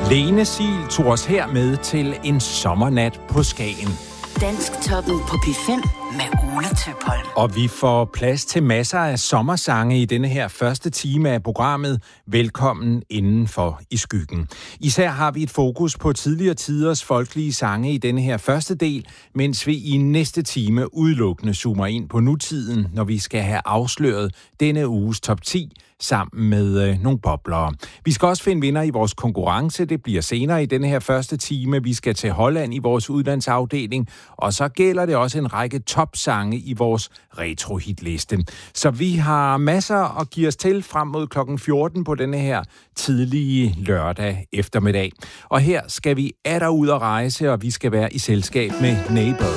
Lene Sil tog os her med til en sommernat på Skagen. Dansktoppen på P5 med Ole Tøpholm. Og vi får plads til masser af sommersange i denne her første time af programmet Velkommen indenfor i skyggen. Især har vi et fokus på tidligere tiders folkelige sange i denne her første del, mens vi i næste time udelukkende zoomer ind på nutiden, når vi skal have afsløret denne uges top 10 sammen med nogle boblere. Vi skal også finde vinder i vores konkurrence. Det bliver senere i denne her første time. Vi skal til Holland i vores udlandsafdeling, og så gælder det også en række topsange i vores retrohitliste. Så vi har masser at give os til frem mod klokken 14 på denne her tidlige lørdag eftermiddag. Og her skal vi atter ud at rejse, og vi skal være i selskab med Neighbors.